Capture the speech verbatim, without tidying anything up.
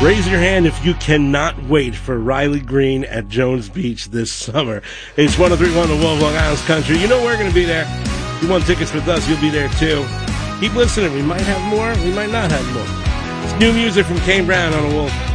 Raise your hand if you cannot wait for Riley Green at Jones Beach this summer. It's one oh three point one The Wolf, Long Island's Country. You know we're going to be there. If you want tickets with us, you'll be there too. Keep listening. We might have more. We might not have more. It's new music from Kane Brown on The Wolf.